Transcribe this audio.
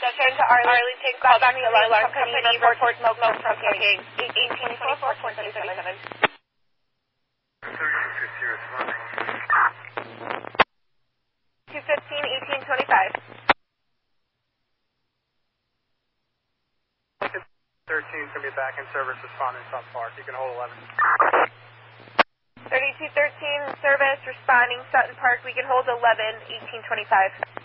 Return to Arlington, call back the alarm company, report smoke from smoking. 1824.37. 215, 1825. 13's going to be back in service responding South Park. You can hold 11. 3213, service responding Sutton Park. We can hold 11, 1825.